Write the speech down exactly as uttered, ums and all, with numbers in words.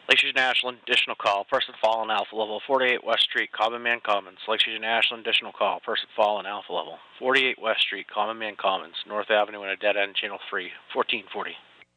Lakes Region Ashland, additional call, person fallen alpha level, forty-eight West Street, Common Man Commons. Lakes Region Ashland, additional call, person fallen alpha level, forty-eight West Street, Common Man Commons, North Avenue and a dead end, channel three, fourteen forty.